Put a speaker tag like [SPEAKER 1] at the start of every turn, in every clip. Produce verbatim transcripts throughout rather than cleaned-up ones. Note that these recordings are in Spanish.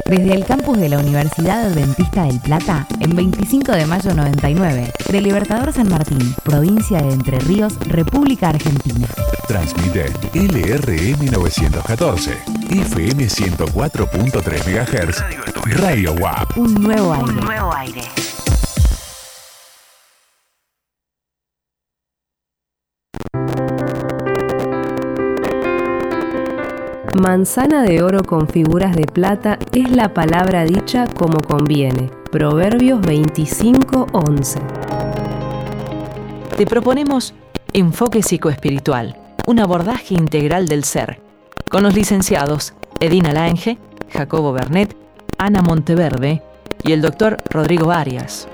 [SPEAKER 1] Desde el campus de la Universidad Adventista del Plata, en veinticinco de mayo noventa y nueve, de Libertador San Martín, provincia de Entre Ríos, República Argentina.
[SPEAKER 2] Transmite L R M novecientos catorce, F M ciento cuatro punto tres megahertz, Radio W A P.
[SPEAKER 1] Un nuevo aire.
[SPEAKER 3] Un nuevo aire.
[SPEAKER 4] Manzana de oro con figuras de plata es la palabra dicha como conviene. Proverbios veinticinco once.
[SPEAKER 5] Te proponemos Enfoque Psicoespiritual, un abordaje integral del ser, con los licenciados Edina Lange, Jacobo Bernet, Ana Monteverde y el doctor Rodrigo Arias.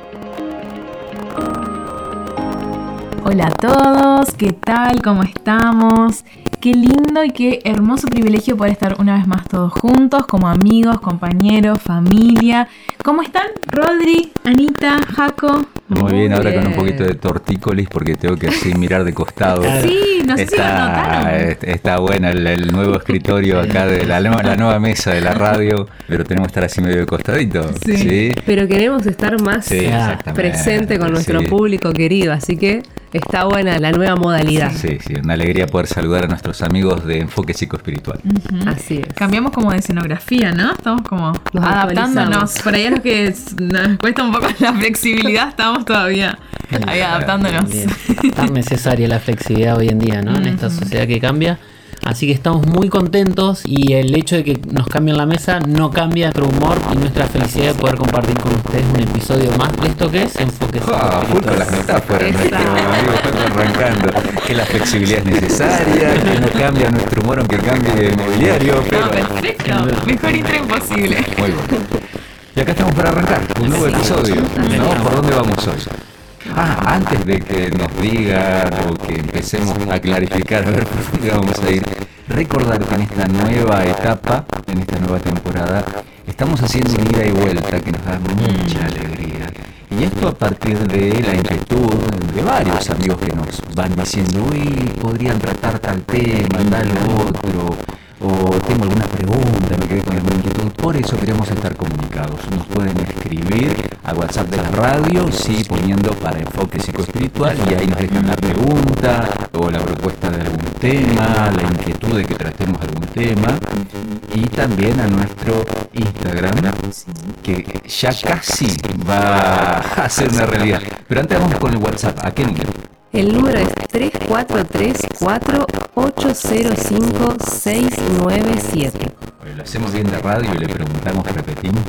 [SPEAKER 6] Hola a todos, ¿qué tal? ¿Cómo estamos? Qué lindo y qué hermoso privilegio poder estar una vez más todos juntos, como amigos, compañeros, familia. ¿Cómo están? Rodri, Anita, Jaco.
[SPEAKER 7] Muy, Muy bien, bien, ahora con un poquito de tortícolis porque tengo que así mirar de costado.
[SPEAKER 6] Sí, no sé
[SPEAKER 7] está,
[SPEAKER 6] si lo notaron.
[SPEAKER 7] Está bueno el, el nuevo escritorio acá de la, la nueva mesa de la radio, pero tenemos que estar así medio de costadito.
[SPEAKER 6] Sí.
[SPEAKER 7] ¿Sí?
[SPEAKER 4] Pero queremos estar más
[SPEAKER 7] sí,
[SPEAKER 4] presente con nuestro
[SPEAKER 7] sí.
[SPEAKER 4] público querido, así que está buena la nueva modalidad.
[SPEAKER 7] Sí, sí, una alegría poder saludar a nuestros amigos de Enfoque Psicoespiritual.
[SPEAKER 6] Uh-huh.
[SPEAKER 4] Así es.
[SPEAKER 6] Cambiamos como de escenografía, ¿no? Estamos como
[SPEAKER 4] Nos
[SPEAKER 6] adaptándonos. Por ahí a los que nos cuesta un poco la flexibilidad, estamos todavía ahí adaptándonos.
[SPEAKER 8] Bien. Tan necesaria la flexibilidad hoy en día, ¿no? En esta sociedad que cambia. Así que estamos muy contentos y el hecho de que nos cambien la mesa no cambia nuestro humor y nuestra felicidad de poder compartir con ustedes un episodio más de esto que es Enfoque
[SPEAKER 7] Ah, full con las metáforas, nuestro amigo Paco arrancando. Que la flexibilidad es necesaria, que no cambia nuestro humor aunque cambie de mobiliario. Pero...
[SPEAKER 6] No, perfecto. Mejor intro imposible.
[SPEAKER 7] Muy bueno. Y acá estamos para arrancar un nuevo episodio, ¿no? ¿Por dónde vamos hoy? Ah, antes de que nos digan o que empecemos a clarificar a ver por dónde vamos a ir, recordar que en esta nueva etapa, en esta nueva temporada, estamos haciendo una ida y vuelta que nos da mucha alegría. Y esto a partir de la inquietud de varios amigos que nos van diciendo, uy, podrían tratar tal tema, tal otro, o tengo alguna pregunta, me quedé con alguna inquietud. Por eso queremos estar comunicados. Nos pueden escribir a WhatsApp de la radio, sí, poniendo para Enfoque Psicoespiritual, y ahí nos dejan la pregunta o la propuesta de algún tema, la inquietud de que tratemos algún tema, y también a nuestro Instagram, que ya casi va a ser una realidad. Pero antes vamos con el WhatsApp. ¿A qué número?
[SPEAKER 4] El número es tres cuatro tres, cuatro ocho cero cinco, seis nueve siete.
[SPEAKER 7] Lo hacemos bien de radio y le preguntamos, repetimos.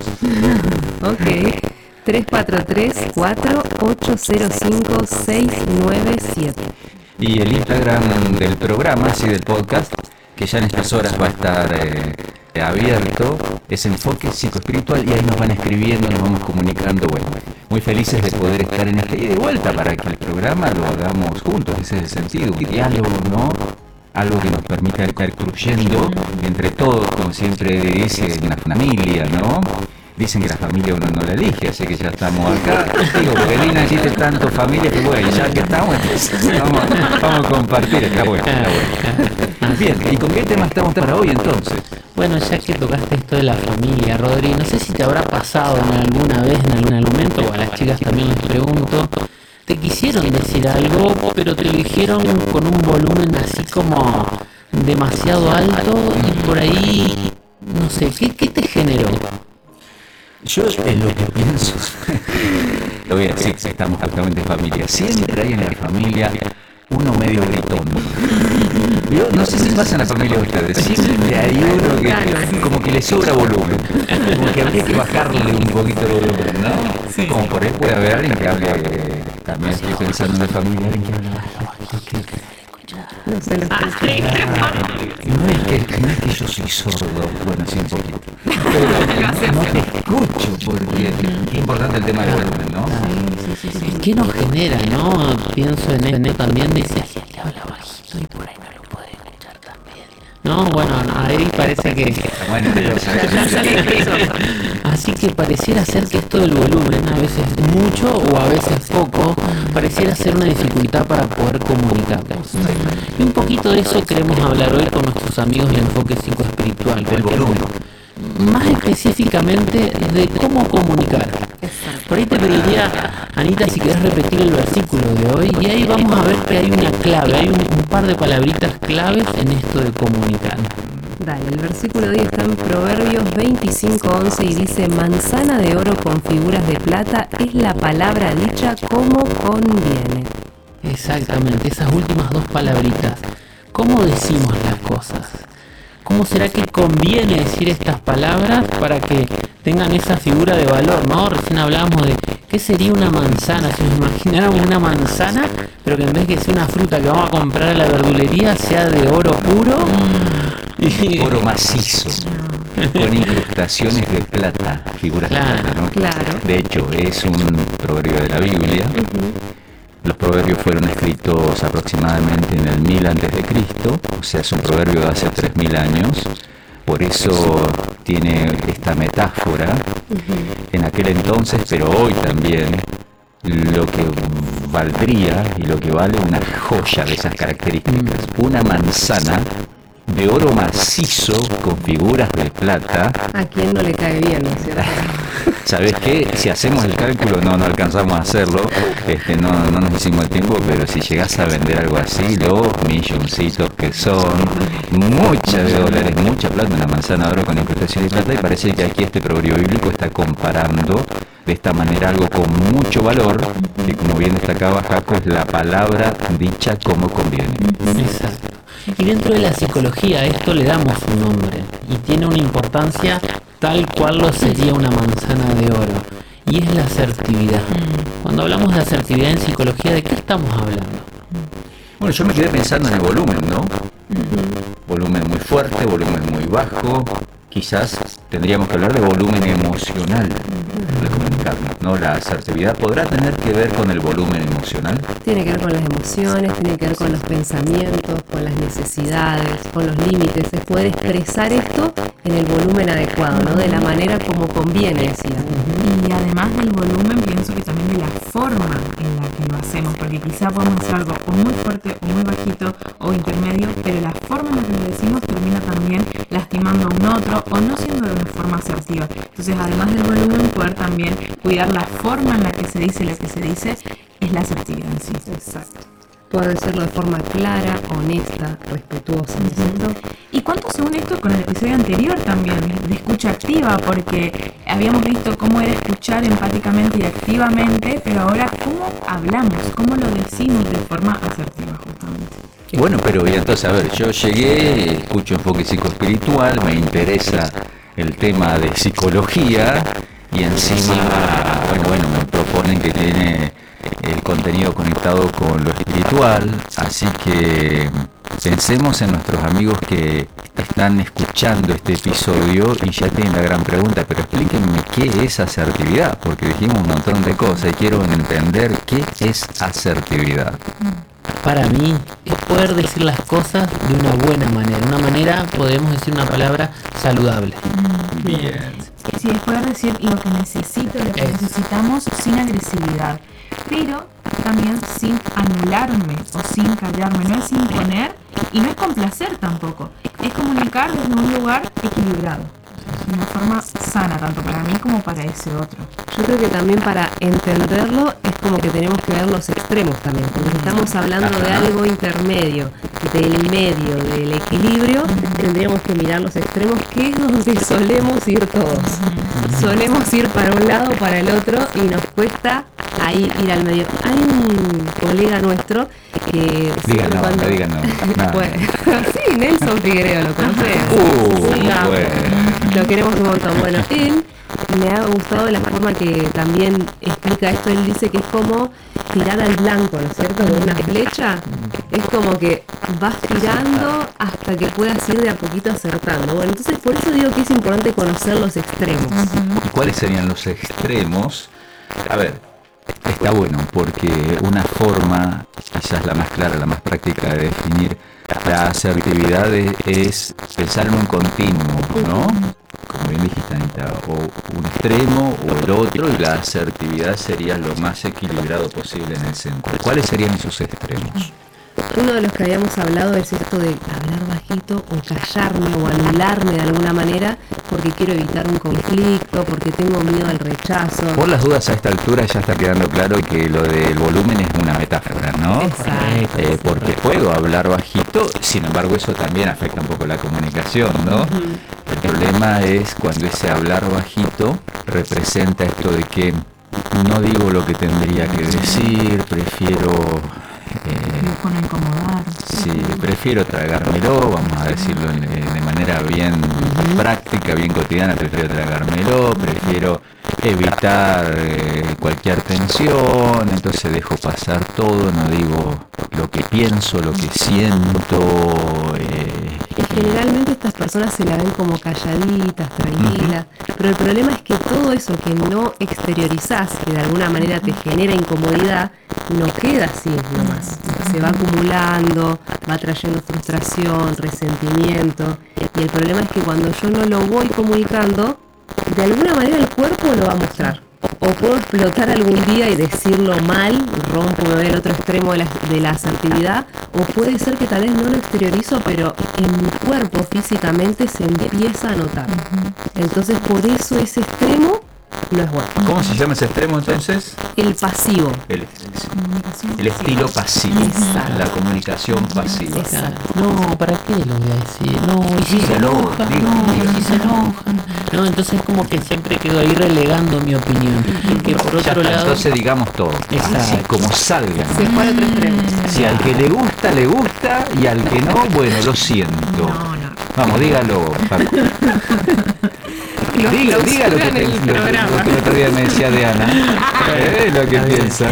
[SPEAKER 4] Ok. tres cuatro tres, cuatro ocho cero cinco, seis nueve siete.
[SPEAKER 7] Y el Instagram del programa, así del podcast, que ya en estas horas va a estar eh, abierto, es Enfoque Psicoespiritual, y ahí nos van escribiendo, nos vamos comunicando. Bueno, muy felices de poder estar en esta ida y vuelta para que el programa lo hagamos juntos. Ese es el sentido, un diálogo, ¿no? Algo que nos permita estar creyendo entre todos, como siempre dice, una familia, ¿no? Dicen que la familia uno no la elige, así que ya estamos acá. Digo, porque Lina existe tanto familia que bueno, ya que estamos, vamos, vamos a compartir, está bueno, está bueno. Bien, ¿y con qué tema estamos para hoy entonces?
[SPEAKER 8] Bueno, ya que tocaste esto de la familia, Rodri, no sé si te habrá pasado en alguna vez, en algún momento, o a las chicas también les pregunto, te quisieron decir algo, pero te lo dijeron con un volumen así como demasiado alto y por ahí, no sé, ¿qué, qué te generó?
[SPEAKER 7] Yo en lo que pienso, lo voy a decir, estamos justamente en familia, siempre hay en la familia uno medio gritón. Yo no sé si pasa en la familia de ustedes, siempre hay uno que como que le sobra volumen, como que habría que bajarle un poquito el volumen, ¿no? Sí. Como por ahí puede haber alguien que hable, también estoy pensando en la familia, alguien que hable bajito,
[SPEAKER 4] No se lo escucha.
[SPEAKER 7] No es que, no es que yo soy sordo, bueno, sí un poquito, pero no te escucho porque es importante el tema del volumen, ¿no?
[SPEAKER 8] Sí, sí, sí. ¿Qué nos genera, no? Pienso en esto también, dice, si él le habla bajito y por ahí no lo puede escuchar también. No, bueno, no, ahí parece que...
[SPEAKER 7] Bueno,
[SPEAKER 8] así que pareciera ser que esto del volumen, a veces mucho o a veces poco, pareciera ser una dificultad para poder comunicarnos. Y un poquito de eso queremos hablar hoy con nuestros amigos de Enfoque Psicoespiritual.
[SPEAKER 7] Del volumen.
[SPEAKER 8] Más específicamente de cómo comunicar. Por ahí te pediría, Anita, si querés repetir el versículo de hoy, y ahí vamos a ver que hay una clave, hay un, un par de palabritas claves en esto de comunicar.
[SPEAKER 4] Dale, el versículo de hoy está en Proverbios veinticinco once y dice: manzana de oro con figuras de plata es la palabra dicha como conviene.
[SPEAKER 8] Exactamente, esas últimas dos palabritas. ¿Cómo decimos las cosas? ¿Cómo será que conviene decir estas palabras para que tengan esa figura de valor, ¿no? Recién hablábamos de qué sería una manzana, si nos imagináramos una manzana, pero que en vez de que sea una fruta que vamos a comprar a la verdulería, sea de oro puro. Y...
[SPEAKER 7] oro macizo, con incrustaciones de plata, figuras
[SPEAKER 8] claro,
[SPEAKER 7] de plata, ¿no?
[SPEAKER 4] Claro.
[SPEAKER 7] De hecho, es un proverbio de la Biblia. Uh-huh. Los proverbios fueron escritos aproximadamente en el mil antes de Cristo, o sea, es un proverbio de hace tres mil años. Por eso tiene esta metáfora uh-huh. en aquel entonces, pero hoy también, lo que valdría y lo que vale una joya de esas características. Una manzana de oro macizo con figuras de plata.
[SPEAKER 4] ¿A quién no le cae bien, no es cierto?
[SPEAKER 7] ¿Sabes qué? Si hacemos el cálculo, no, no alcanzamos a hacerlo, este, no, no nos hicimos el tiempo, pero si llegás a vender algo así, los milloncitos que son, mucha de dólares, mucha plata, una manzana de oro con incrustación de plata, y parece que aquí este proverbio bíblico está comparando de esta manera algo con mucho valor, que como bien destacaba Jaco, es la palabra dicha como conviene.
[SPEAKER 8] Exacto. Y dentro de la psicología a esto le damos un nombre, y tiene una importancia tal cual lo sería una manzana de oro, y es la asertividad. Cuando hablamos de asertividad en psicología, ¿de qué estamos hablando?
[SPEAKER 7] Bueno, yo me quedé pensando en el volumen, ¿no? Uh-huh. Volumen muy fuerte, volumen muy bajo. Quizás tendríamos que hablar de volumen emocional de comunicarnos, ¿no? La asertividad podrá tener que ver con el volumen emocional.
[SPEAKER 4] Tiene que ver con las emociones, tiene que ver con los pensamientos, con las necesidades, con los límites. Es poder expresar esto en el volumen adecuado, ¿no? De la manera como conviene, decía.
[SPEAKER 6] Y además del volumen, pienso que también de la forma en la que lo hacemos, porque quizá podemos hacer algo o muy fuerte o muy bajito o intermedio, pero la forma en la que lo decimos termina también lastimando a un otro o no siendo de una forma asertiva. Entonces, además del volumen, poder también cuidar la forma en la que se dice lo que se dice es la asertividad en sí.
[SPEAKER 4] Exacto. Poder decirlo de forma clara, honesta, respetuosa, ¿no es cierto?
[SPEAKER 6] ¿Y cuánto se une esto con el episodio anterior también, de escucha activa? Porque habíamos visto cómo era escuchar empáticamente y activamente, pero ahora cómo hablamos, cómo lo decimos de forma asertiva, justamente.
[SPEAKER 7] Bueno, pero y entonces, a ver, yo llegué, escucho enfoque psicoespiritual, me interesa el tema de psicología y encima, bueno, bueno, me proponen que tiene el contenido conectado con lo espiritual, así que pensemos en nuestros amigos que están escuchando este episodio y ya tienen la gran pregunta, pero explíquenme qué es asertividad, porque dijimos un montón de cosas y quiero entender qué es asertividad.
[SPEAKER 8] Para mí es poder decir las cosas de una buena manera, una manera, podemos decir una palabra, saludable.
[SPEAKER 7] Bien.
[SPEAKER 6] Sí, es poder decir lo que necesito, lo que es. necesitamos sin agresividad, pero también sin anularme o sin callarme, no es imponer y no es complacer tampoco, es comunicar desde un lugar equilibrado, de una forma sana, tanto para mí como para ese otro.
[SPEAKER 4] Yo creo que también para entenderlo es como que tenemos que ver los extremos también, porque estamos hablando de algo intermedio, del medio, del equilibrio, tendríamos que mirar los extremos, que es donde solemos ir todos. Solemos ir para un lado o para el otro y nos cuesta ahí ir al medio. Hay un colega nuestro que...
[SPEAKER 7] Diga no, cuando... diga no. no.
[SPEAKER 4] Bueno, sí, Nelson Figueredo, ¿lo conoces?
[SPEAKER 7] Uh,
[SPEAKER 4] sí, no,
[SPEAKER 7] bueno.
[SPEAKER 4] Lo queremos un montón. Bueno, él me ha gustado la forma que también explica esto. Él dice que es como tirar al blanco, ¿no es cierto? Con una flecha. Es como que vas tirando hasta que puedas ir de a poquito acertando. Bueno, entonces por eso digo que es importante conocer los extremos.
[SPEAKER 7] ¿Y cuáles serían los extremos? A ver, está bueno porque una forma, quizás la más clara, la más práctica de definir la asertividad es pensar en un continuo, ¿no? Como bien dijiste, Anita, o un extremo o el otro, y la asertividad sería lo más equilibrado posible en el centro. ¿Cuáles serían esos extremos?
[SPEAKER 4] Uno de los que habíamos hablado es esto de hablar bajito bajito o callarme o anularme de alguna manera porque quiero evitar un conflicto, porque tengo miedo al rechazo.
[SPEAKER 7] Por las dudas, a esta altura ya está quedando claro que lo del volumen es una metáfora, ¿no?
[SPEAKER 4] Exacto.
[SPEAKER 7] Eh, porque puedo hablar bajito, sin embargo eso también afecta un poco la comunicación, ¿no? Uh-huh. El problema es cuando ese hablar bajito representa esto de que no digo lo que tendría que decir, prefiero...
[SPEAKER 6] Eh, con incomodar.
[SPEAKER 7] Sí, prefiero tragármelo, vamos a decirlo de, de manera bien uh-huh. práctica, bien cotidiana, prefiero tragármelo, prefiero evitar eh, cualquier tensión, entonces dejo pasar todo, no digo lo que pienso, lo que siento. Eh,
[SPEAKER 4] y generalmente estas personas se la ven como calladitas, tranquilas, uh-huh. pero el problema es que todo eso que no exteriorizás, que de alguna manera te genera incomodidad, no queda así nomás. Se va acumulando, va trayendo frustración, resentimiento, y el problema es que cuando yo no lo voy comunicando, de alguna manera el cuerpo lo va a mostrar. O puedo explotar algún día y decirlo mal, rompo, me voy al otro extremo de la, de la asertividad, o puede ser que tal vez no lo exteriorizo, pero en mi cuerpo físicamente se empieza a notar. Entonces por eso ese extremo no es bueno.
[SPEAKER 7] ¿Cómo se llama ese extremo entonces?
[SPEAKER 4] El pasivo.
[SPEAKER 7] El, el estilo pasivo. Exacto. La comunicación pasiva.
[SPEAKER 8] Exacto. No, ¿para qué lo voy a decir? No, y si
[SPEAKER 7] sí,
[SPEAKER 8] se enojan,
[SPEAKER 7] digo,
[SPEAKER 8] no,
[SPEAKER 7] digo.
[SPEAKER 8] y si se enojan. No, entonces como que siempre quedo ahí relegando mi opinión. Que por
[SPEAKER 7] ya
[SPEAKER 8] otro
[SPEAKER 7] está,
[SPEAKER 8] lado...
[SPEAKER 7] entonces digamos todo.
[SPEAKER 8] Exacto.
[SPEAKER 7] Así como salgan.
[SPEAKER 4] Se fue al otro extremo.
[SPEAKER 7] Si al que le gusta, le gusta, y al que no, bueno, lo siento.
[SPEAKER 6] No, no.
[SPEAKER 7] Vamos, dígalo, Paco. Diga, diga lo que, te, lo, lo que el otro día me decía Diana, eh, lo que piensa.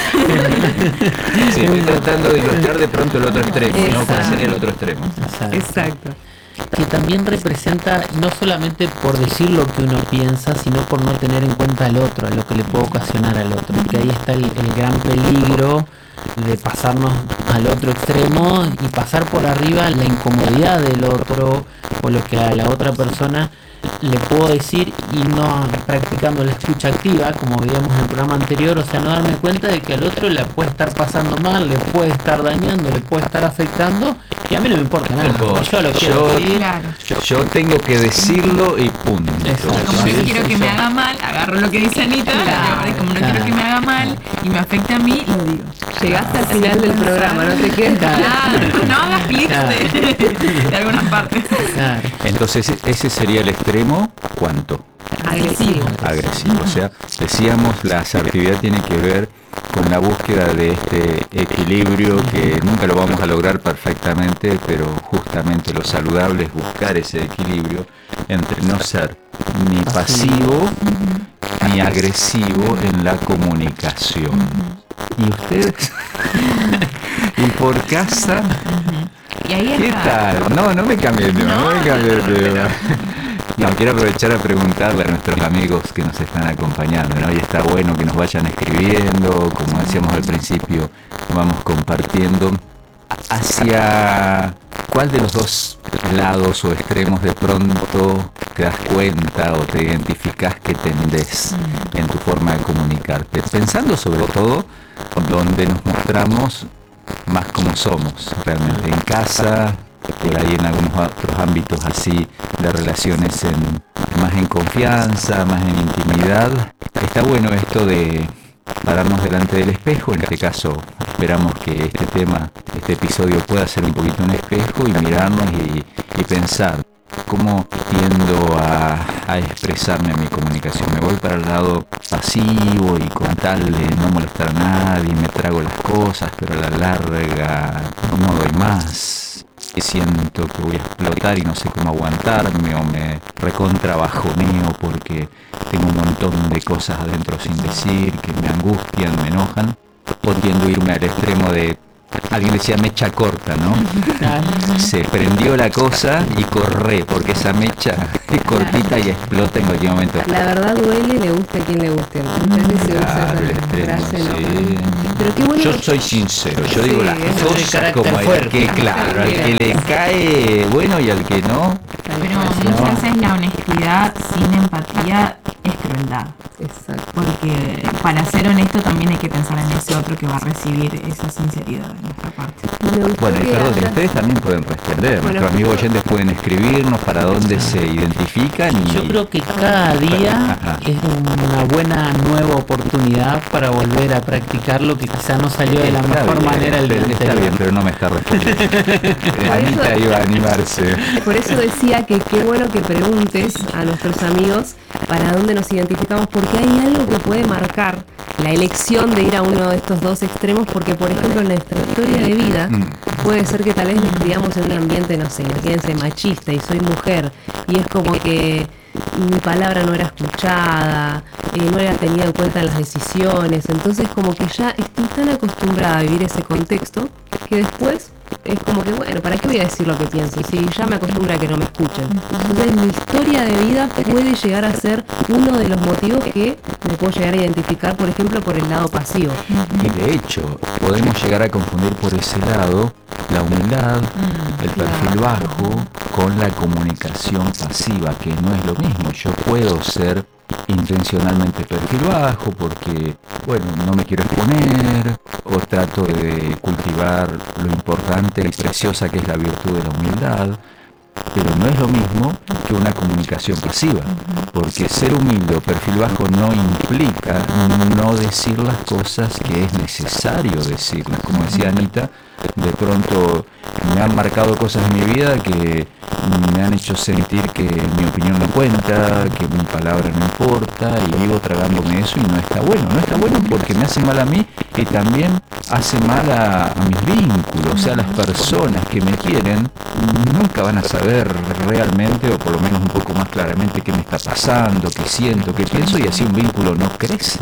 [SPEAKER 7] Sí, estoy tratando de ilustrar de pronto el otro extremo, ¿no? ¿Cuál sería el otro extremo?
[SPEAKER 8] Exacto.
[SPEAKER 4] Exacto.
[SPEAKER 8] Que también representa no solamente por decir lo que uno piensa, sino por no tener en cuenta al otro, a lo que le puede ocasionar al otro. Que ahí está el, el gran peligro de pasarnos al otro extremo y pasar por arriba la incomodidad del otro o lo que a la otra persona le puedo decir y no practicando la escucha activa, como veíamos en el programa anterior, o sea, no darme cuenta de que al otro le puede estar pasando mal, le puede estar dañando, le puede estar afectando, y a mí no me importa nada,
[SPEAKER 7] yo,
[SPEAKER 8] yo lo quiero
[SPEAKER 7] yo,
[SPEAKER 8] decir.
[SPEAKER 6] Claro.
[SPEAKER 7] Yo, yo tengo que decirlo y punto.
[SPEAKER 8] Exacto.
[SPEAKER 6] Como
[SPEAKER 8] Sí,
[SPEAKER 6] no
[SPEAKER 8] sí,
[SPEAKER 6] quiero
[SPEAKER 8] sí,
[SPEAKER 6] que
[SPEAKER 8] sí.
[SPEAKER 6] me haga mal, agarro lo que dice Anita,
[SPEAKER 4] Claro,
[SPEAKER 6] y como no
[SPEAKER 8] claro.
[SPEAKER 6] quiero que me haga mal y me afecte a mí, lo digo.
[SPEAKER 4] Llegaste al final del programa, no te quedes.
[SPEAKER 6] Claro, no hagas clic de, de algunas partes.
[SPEAKER 8] Claro.
[SPEAKER 7] Entonces ese sería el extremo, ¿cuánto?
[SPEAKER 4] Agresivo.
[SPEAKER 7] Agresivo. O sea, decíamos, la asertividad tiene que ver con la búsqueda de este equilibrio que nunca lo vamos a lograr perfectamente, pero justamente lo saludable es buscar ese equilibrio entre no ser ni pasivo ni agresivo en la comunicación. ¿Y ustedes? ¿Y por casa?
[SPEAKER 6] Y ahí
[SPEAKER 7] ¿Qué
[SPEAKER 6] está.
[SPEAKER 7] tal? No, no me cambie el tema, no, no me cambie el tema. No, quiero aprovechar a preguntarle a nuestros amigos que nos están acompañando, ¿no? Y está bueno que nos vayan escribiendo, como decíamos al principio, vamos compartiendo hacia cuál de los dos lados o extremos de pronto te das cuenta o te identificas que tendés en tu forma de comunicarte, pensando sobre todo donde nos mostramos más como somos realmente, en casa, por ahí en algunos otros ámbitos así de relaciones en, más en confianza, más en intimidad. Está bueno esto de pararnos delante del espejo. En este caso esperamos que este tema, este episodio pueda ser un poquito un espejo y mirarnos y, y pensar cómo tiendo a, a expresarme en mi comunicación. Me voy para el lado pasivo y con tal de no molestar a nadie, me trago las cosas, pero a la larga no doy más. Siento que voy a explotar y no sé cómo aguantarme, o me recontra bajoneo porque tengo un montón de cosas adentro sin decir que me angustian, me enojan, o tiendo a irme al extremo de, alguien decía mecha corta, ¿no? Se prendió la cosa y corre, porque esa mecha es cortita y explota en cualquier momento.
[SPEAKER 4] La verdad duele, le gusta a quien le guste. Entonces se usa
[SPEAKER 7] Claro, el
[SPEAKER 4] esa
[SPEAKER 7] extremo,
[SPEAKER 4] frase, ¿no?
[SPEAKER 7] sí.
[SPEAKER 4] Pero qué bueno
[SPEAKER 7] Yo
[SPEAKER 4] que-
[SPEAKER 7] soy sincero, yo digo
[SPEAKER 4] Sí,
[SPEAKER 7] las
[SPEAKER 4] eso
[SPEAKER 8] de
[SPEAKER 7] cosas
[SPEAKER 8] carácter
[SPEAKER 7] como el
[SPEAKER 8] fuerte.
[SPEAKER 7] que, claro, al que le cae bueno y al que no.
[SPEAKER 6] Pero muchas veces la honestidad sin empatía es crueldad.
[SPEAKER 4] Exacto.
[SPEAKER 6] Porque para ser honesto también hay que pensar en ese otro que va a recibir esa sinceridad de nuestra parte.
[SPEAKER 7] Bueno, y perdón, ustedes también pueden responder.
[SPEAKER 4] Bueno,
[SPEAKER 7] Nuestros amigos oyentes pueden escribirnos para dónde se identifican. Y...
[SPEAKER 8] Yo creo que cada día
[SPEAKER 7] Ajá.
[SPEAKER 8] es una buena nueva oportunidad para volver a practicar lo que quizá no salió de la
[SPEAKER 7] Está
[SPEAKER 8] mejor
[SPEAKER 7] bien,
[SPEAKER 8] manera el día
[SPEAKER 7] Está
[SPEAKER 8] anterior.
[SPEAKER 7] bien, pero no me está respondiendo. Eh, Anita iba a animarse.
[SPEAKER 4] Por eso decía que qué bueno que preguntes a nuestros amigos para dónde nos identificamos, porque hay algo que puede marcar la elección de ir a uno de estos dos extremos, porque por ejemplo en nuestra historia de vida puede ser que tal vez nos criamos en un ambiente, no sé, imagínense, machista y soy mujer, y es como que mi palabra no era escuchada, eh, no era tenida en cuenta en las decisiones, entonces como que ya estoy tan acostumbrada a vivir ese contexto que después es como que, bueno, ¿para qué voy a decir lo que pienso? Si ya me acostumbra a que no me escuchen. Entonces mi historia de vida puede llegar a ser uno de los motivos que me puedo llegar a identificar, por ejemplo, por el lado pasivo.
[SPEAKER 7] Y de hecho, podemos llegar a confundir por ese lado la humildad, el perfil bajo, con la comunicación pasiva, que no es lo mismo. Yo puedo ser intencionalmente perfil bajo porque, bueno, no me quiero exponer, o trato de cultivar lo importante y preciosa que es la virtud de la humildad, pero no es lo mismo que una comunicación pasiva, porque ser humilde o perfil bajo no implica no decir las cosas que es necesario decirlas. Como decía Anita, de pronto me han marcado cosas en mi vida que me han hecho sentir que mi opinión no cuenta, que mi palabra no importa, y vivo tragándome eso y no está bueno. No está bueno porque me hace mal a mí y también hace mal a, a mis vínculos. O sea, las personas que me quieren nunca van a saber realmente, o por lo menos un poco más claramente, qué me está pasando, qué siento, qué pienso, y así un vínculo no crece.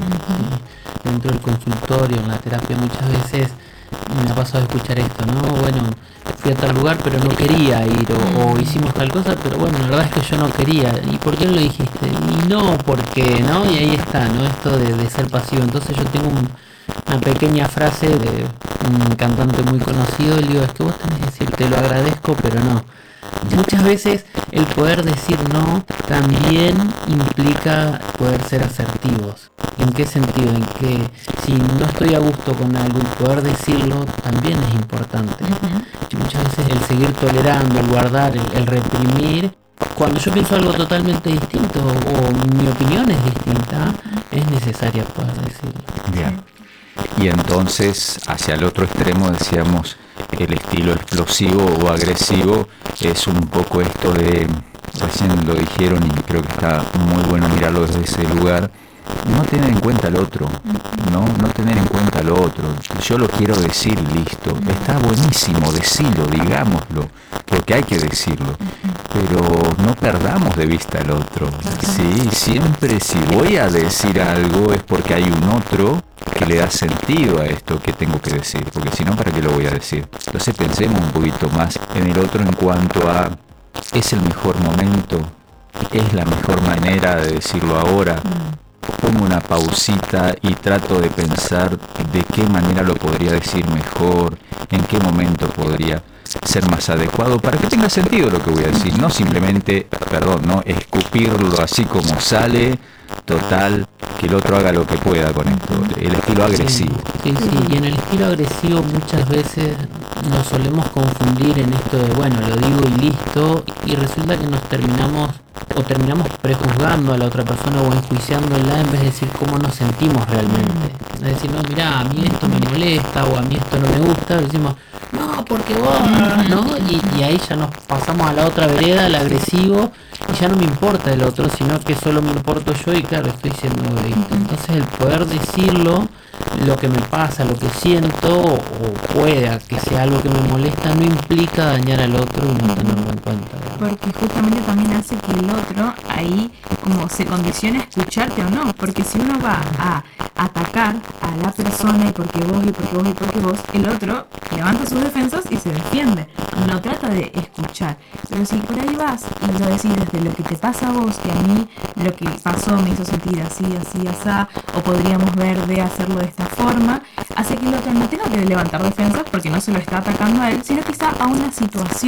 [SPEAKER 8] Dentro del consultorio, en la terapia, muchas veces me ha pasado a escuchar esto, ¿no? Bueno, fui a tal lugar pero no quería ir, o, o hicimos tal cosa, pero bueno, la verdad es que yo no quería. ¿Y por qué no lo dijiste? Y no, porque, ¿no? Y ahí está, ¿no? Esto de, de ser pasivo. Entonces yo tengo un, una pequeña frase de un cantante muy conocido, y le digo, es que vos tenés que decir, te lo agradezco, pero no. Muchas veces el poder decir no también implica poder ser asertivos. ¿En qué sentido? En que si no estoy a gusto con algo, y poder decirlo también es importante. Y muchas veces el seguir tolerando, el guardar, el, el reprimir, cuando yo pienso algo totalmente distinto o mi opinión es distinta, es necesario poder decirlo.
[SPEAKER 7] Bien. Y entonces, hacia el otro extremo, decíamos, el estilo explosivo o agresivo es un poco esto de, recién lo dijeron y creo que está muy bueno mirarlo desde ese lugar, no tener en cuenta al otro, no, no tener en cuenta al otro. Yo lo quiero decir, listo, está buenísimo, decirlo, digámoslo, porque hay que decirlo, pero no perdamos de vista al otro. Sí, siempre si voy a decir algo es porque hay un otro que le da sentido a esto que tengo que decir, porque si no, ¿para qué lo voy a decir? Entonces pensemos un poquito más en el otro en cuanto a, ¿es el mejor momento? ¿Es la mejor manera de decirlo ahora? Pongo una pausita y trato de pensar de qué manera lo podría decir mejor, en qué momento podría ser más adecuado para que tenga sentido lo que voy a decir, no simplemente, perdón, no escupirlo así como sale, total, que el otro haga lo que pueda con esto, el estilo agresivo.
[SPEAKER 8] Sí, sí, y en el estilo agresivo muchas veces nos solemos confundir en esto de, bueno, lo digo y listo, y resulta que nos terminamos o terminamos prejuzgando a la otra persona o enjuiciándola en vez de decir cómo nos sentimos realmente. Es decir, no, mirá, a mí esto me molesta o a mí esto no me gusta, decimos, no, porque vos, ¿no? Y, y ahí ya nos pasamos a la otra vereda, al agresivo, y ya no me importa el otro, sino que solo me importo yo y claro, estoy siendo egoísta. Entonces el poder decirlo, lo que me pasa, lo que siento, o pueda que sea algo que me molesta, no implica dañar al otro y no tenerlo en cuenta, ¿verdad?
[SPEAKER 6] Porque justamente también hace que el otro ahí como se condicione a escucharte o no, porque si uno va a atacar a la persona y porque vos y porque vos y porque vos, el otro levanta sus defensas y se defiende, no trata de escuchar. Pero si por ahí vas y lo decís desde lo que te pasa a vos, que a mí lo que pasó me hizo sentir así, así, así, o podríamos ver de hacerlo de esta forma, hace que el otro no tenga que levantar defensas porque no se lo está atacando a él, sino quizá a una situación.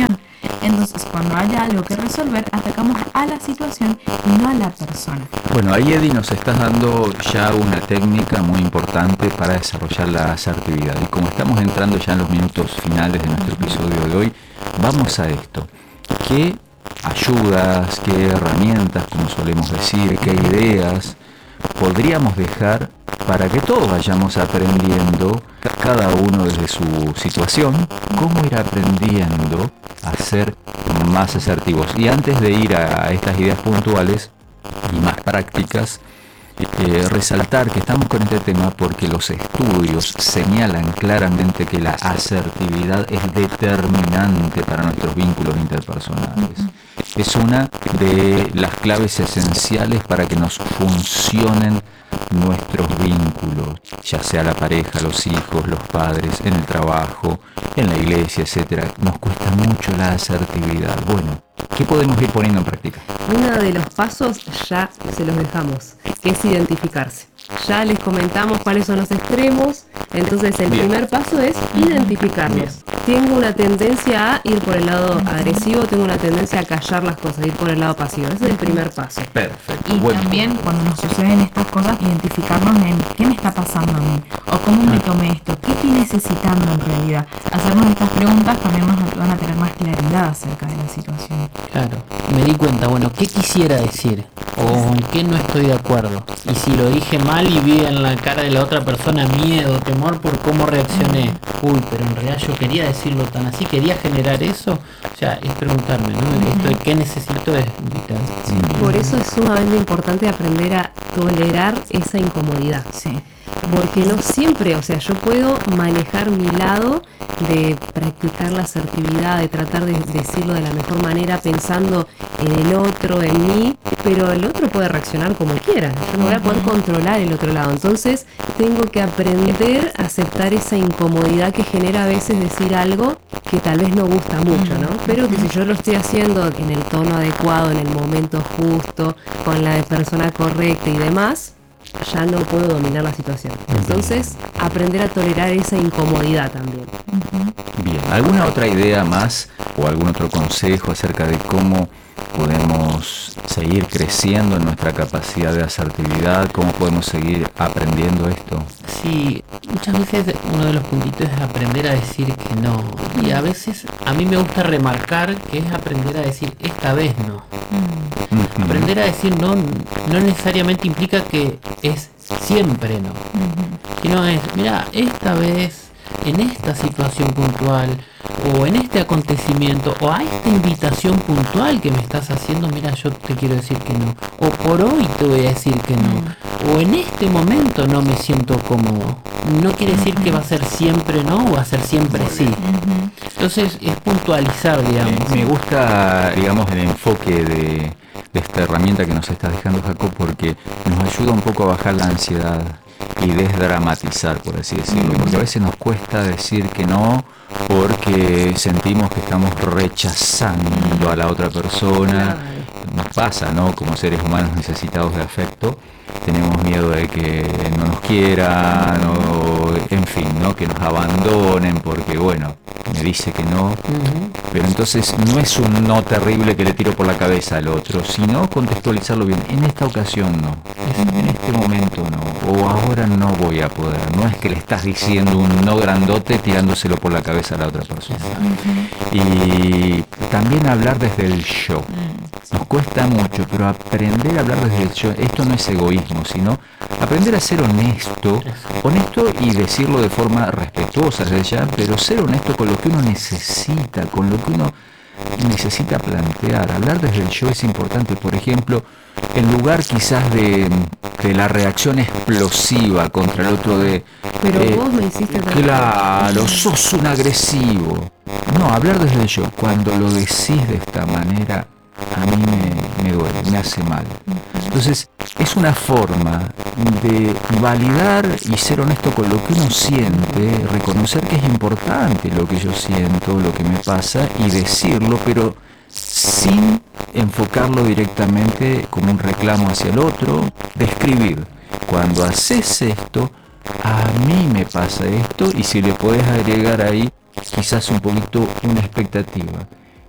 [SPEAKER 6] Entonces, cuando haya algo que resolver, atacamos a la situación y no a la persona.
[SPEAKER 7] Bueno, ahí Edi nos estás dando ya una técnica muy importante para desarrollar la asertividad. Y como estamos entrando ya en los minutos finales de nuestro episodio de hoy, vamos a esto. ¿Qué ayudas, qué herramientas, como solemos decir, qué ideas podríamos dejar para que todos vayamos aprendiendo, cada uno desde su situación, cómo ir aprendiendo a ser más asertivos? Y antes de ir a estas ideas puntuales y más prácticas, eh, resaltar que estamos con este tema porque los estudios señalan claramente que la asertividad es determinante para nuestros vínculos interpersonales. Es una de las claves esenciales para que nos funcionen nuestros vínculos, ya sea la pareja, los hijos, los padres, en el trabajo, en la iglesia, etcétera. Nos cuesta mucho la asertividad. Bueno, ¿qué podemos ir poniendo en práctica?
[SPEAKER 4] Uno de los pasos ya se los dejamos, que es identificarse. Ya les comentamos cuáles son los extremos, entonces el
[SPEAKER 7] Bien.
[SPEAKER 4] primer paso es identificarlos.
[SPEAKER 7] Bien.
[SPEAKER 4] Tengo una tendencia a ir por el lado agresivo, tengo una tendencia a callar las cosas, ir por el lado pasivo. Ese es el primer paso.
[SPEAKER 7] Perfecto.
[SPEAKER 6] Y
[SPEAKER 7] Bueno,
[SPEAKER 6] también cuando nos suceden estas cosas, identificarnos en qué me está pasando a mí, o cómo me tomé esto, qué estoy necesitando en realidad. Hacernos estas preguntas también nos ayudan a tener más claridad acerca de la situación.
[SPEAKER 8] Claro, me di cuenta, bueno, ¿qué quisiera decir? ¿O en qué no estoy de acuerdo? Y si lo dije mal y vi en la cara de la otra persona miedo, temor por cómo reaccioné. Uy, pero en realidad yo quería decirlo tan así, quería generar eso. O sea, es preguntarme, ¿no? Esto de qué necesito es vital.
[SPEAKER 4] Por eso es sumamente importante aprender a tolerar esa incomodidad.
[SPEAKER 6] Sí.
[SPEAKER 4] Porque no siempre, o sea, yo puedo manejar mi lado de practicar la asertividad, de tratar de decirlo de la mejor manera pensando en el otro, en mí, pero el otro puede reaccionar como quiera. Yo no voy a poder controlar el otro lado. Entonces tengo que aprender a aceptar esa incomodidad que genera a veces decir algo que tal vez no gusta mucho, ¿no? Pero que si yo lo estoy haciendo en el tono adecuado, en el momento justo, con la persona correcta y demás, ya no puedo dominar la situación. Entonces, aprender a tolerar esa incomodidad también.
[SPEAKER 7] bien. ¿Alguna otra idea más o algún otro consejo acerca de cómo podemos seguir creciendo en nuestra capacidad de asertividad? ¿Cómo podemos seguir aprendiendo esto?
[SPEAKER 8] Sí, muchas veces uno de los puntitos es aprender a decir que no. Y a veces a mí me gusta remarcar que es aprender a decir esta vez no.
[SPEAKER 7] Ujú.
[SPEAKER 8] Aprender a decir no no necesariamente implica que es siempre no. Sino es, mira, esta vez, en esta situación puntual, o en este acontecimiento, o a esta invitación puntual que me estás haciendo, mira, yo te quiero decir que no. O por hoy te voy a decir que no. O en este momento no me siento cómodo. No quiere decir que va a ser siempre no, o va a ser siempre sí. Entonces es puntualizar, digamos.
[SPEAKER 7] Me, me gusta, digamos, el enfoque de, de esta herramienta que nos estás dejando, Jacob, porque nos ayuda un poco a bajar la ansiedad y desdramatizar, por así decirlo, porque a veces nos cuesta decir que no porque sentimos que estamos rechazando a la otra persona. Nos pasa, ¿no? Como seres humanos necesitados de afecto, tenemos miedo de que no nos quieran, o en fin, ¿no? Que nos abandonen porque, bueno, me dice que no.
[SPEAKER 8] Ujú.
[SPEAKER 7] Pero entonces no es un no terrible que le tiro por la cabeza al otro, sino contextualizarlo bien. En esta ocasión no, en este momento no, o ahora no voy a poder. No es que le estás diciendo un no grandote tirándoselo por la cabeza a la otra persona. Y también hablar desde el yo. Nos cuesta mucho, pero aprender a hablar desde el yo, esto no es egoísmo, sino aprender a ser honesto, honesto y decirlo de forma respetuosa desde ya, pero ser honesto con lo que uno necesita, con lo que uno necesita plantear. Hablar desde el yo es importante. Por ejemplo, en lugar quizás de, de la reacción explosiva contra el otro de
[SPEAKER 4] Pero
[SPEAKER 7] eh,
[SPEAKER 4] vos me hiciste tal
[SPEAKER 7] claro, sos un agresivo. No, hablar desde el yo. Cuando lo decís de esta manera, a mí me, me duele, me hace mal. Entonces, es una forma de validar y ser honesto con lo que uno siente, reconocer que es importante lo que yo siento, lo que me pasa, y decirlo, pero sin enfocarlo directamente como un reclamo hacia el otro. Describir, cuando haces esto, a mí me pasa esto, y si le podés agregar ahí quizás un poquito una expectativa.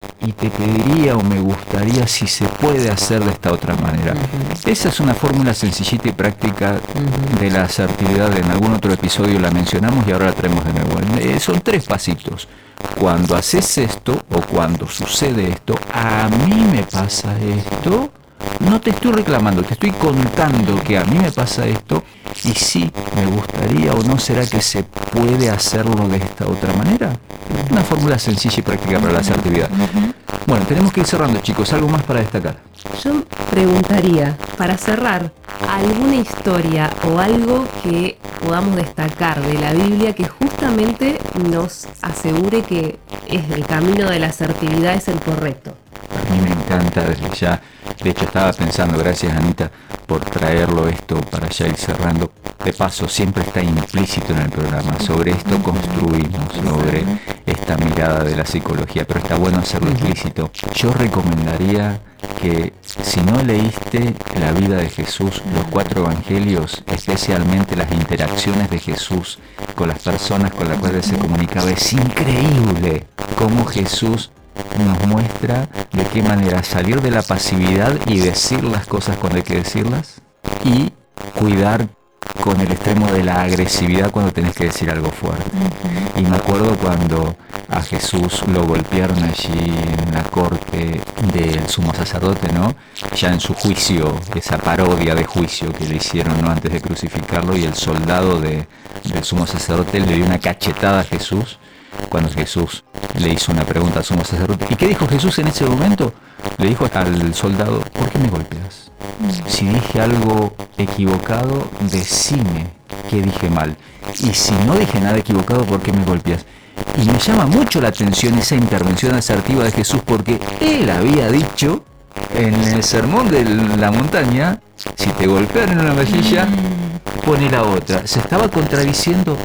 [SPEAKER 7] y te pediría o me gustaría si se puede hacer de esta otra manera. Uh-huh. Esa es una fórmula sencillita y práctica uh-huh. de la asertividad. En algún otro episodio la mencionamos y ahora la traemos de nuevo. Eh, son tres pasitos. Cuando haces esto o cuando sucede esto, a mí me pasa esto. No te estoy reclamando, te estoy contando que a mí me pasa esto y sí, me gustaría o no, ¿será que se puede hacerlo de esta otra manera? Una fórmula sencilla y práctica para la asertividad. Bueno, tenemos que ir cerrando, chicos. ¿Algo más para destacar?
[SPEAKER 4] Yo preguntaría, para cerrar, alguna historia o algo que podamos destacar de la Biblia que justamente nos asegure que es el camino de la asertividad es el correcto.
[SPEAKER 7] A mí me encanta desde ya. De hecho, estaba pensando, gracias Anita por traerlo esto para ya ir cerrando. De paso, siempre está implícito en el programa. Sobre esto construimos, sobre esta mirada de la psicología, pero está bueno hacerlo explícito. Yo recomendaría que si no leíste la vida de Jesús, los cuatro evangelios, especialmente las interacciones de Jesús con las personas con las cuales se comunicaba, es increíble cómo Jesús nos muestra de qué manera salir de la pasividad y decir las cosas cuando hay que decirlas, y cuidar con el extremo de la agresividad cuando tenés que decir algo fuerte. Uh-huh. Y me acuerdo cuando a Jesús lo golpearon allí en la corte del sumo sacerdote, ¿no? Ya en su juicio, esa parodia de juicio que le hicieron, ¿no?, antes de crucificarlo, y el soldado de, del sumo sacerdote le dio una cachetada a Jesús cuando Jesús le hizo una pregunta al sumo sacerdote. ¿Y qué dijo Jesús en ese momento? Le dijo al soldado: ¿por qué me golpeas? Si dije algo equivocado, decime que dije mal. Y si no dije nada equivocado, ¿por qué me golpeas? Y me llama mucho la atención esa intervención asertiva de Jesús, porque él había dicho en el sermón de la montaña: si te golpean en una mejilla, pone la otra. ¿Se estaba contradiciendo?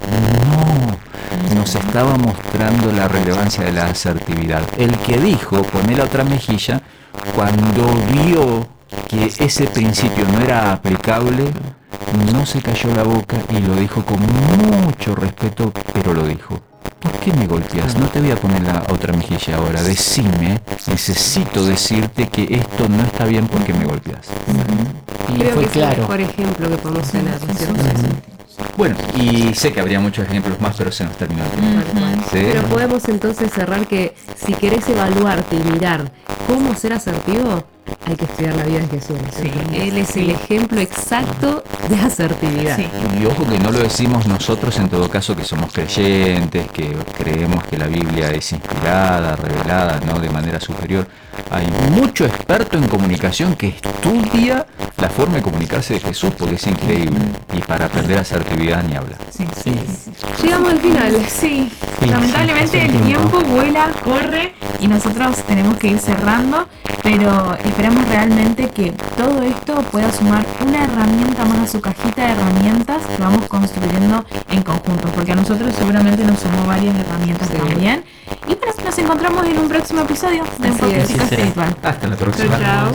[SPEAKER 7] No, nos estaba mostrando la relevancia de la asertividad. El que dijo poné la otra mejilla, cuando vio que ese principio no era aplicable, no se cayó la boca y lo dijo con mucho respeto, pero lo dijo. ¿Por qué me golpeas? No te voy a poner la otra mejilla ahora. Decime, necesito decirte que esto no está bien porque me golpeas.
[SPEAKER 8] Uh-huh. Y
[SPEAKER 4] creo
[SPEAKER 8] fue
[SPEAKER 4] que
[SPEAKER 8] claro.
[SPEAKER 4] Es el mejor ejemplo que podemos tener, ¿cierto?
[SPEAKER 7] Uh-huh. Bueno, y sé que habría muchos ejemplos más, pero se nos terminó el tiempo.
[SPEAKER 4] Uh-huh.
[SPEAKER 7] ¿Sí?
[SPEAKER 4] Pero podemos entonces cerrar que si querés evaluarte y mirar cómo ser asertivo, hay que estudiar la vida de Jesús.
[SPEAKER 6] Sí.
[SPEAKER 4] Él es el ejemplo exacto de asertividad.
[SPEAKER 6] Sí.
[SPEAKER 7] Y ojo que no lo decimos nosotros, en todo caso, que somos creyentes, que creemos que la Biblia es inspirada, revelada, ¿no?, de manera superior. Hay mucho experto en comunicación que estudia la forma de comunicarse de Jesús, porque es increíble. Y para aprender asertividad ni hablar.
[SPEAKER 6] Sí, sí, sí.
[SPEAKER 4] Llegamos al final.
[SPEAKER 6] Sí,
[SPEAKER 8] Sí,
[SPEAKER 6] lamentablemente
[SPEAKER 8] sí,
[SPEAKER 6] el
[SPEAKER 8] el
[SPEAKER 6] tiempo
[SPEAKER 8] tiempo.
[SPEAKER 6] vuela, corre y nosotros tenemos que ir cerrando, pero esperamos realmente que todo esto pueda sumar una herramienta más a su cajita de herramientas que vamos construyendo en conjunto, porque a nosotros seguramente nos sumó varias herramientas
[SPEAKER 4] Sí.
[SPEAKER 6] también. Y bueno, nos encontramos en un próximo episodio de
[SPEAKER 4] Así
[SPEAKER 6] Enfoque
[SPEAKER 4] es.
[SPEAKER 6] Psico
[SPEAKER 8] Así será.
[SPEAKER 6] Espiritual.
[SPEAKER 7] Hasta la próxima.
[SPEAKER 4] Chao, chao.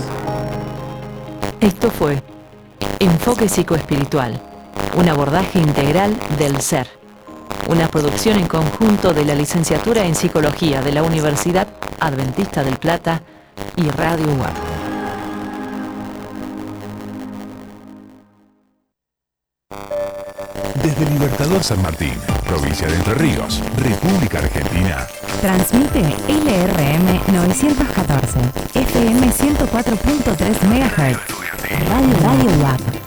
[SPEAKER 5] Esto fue Enfoque Psicoespiritual, un abordaje integral del ser. Una producción en conjunto de la Licenciatura en Psicología de la Universidad Adventista del Plata y Radio U A R.
[SPEAKER 2] Desde Libertador San Martín, provincia de Entre Ríos, República Argentina.
[SPEAKER 1] Transmite L R M novecientos catorce, F M ciento cuatro punto tres megahertz, Radio Radio U A P.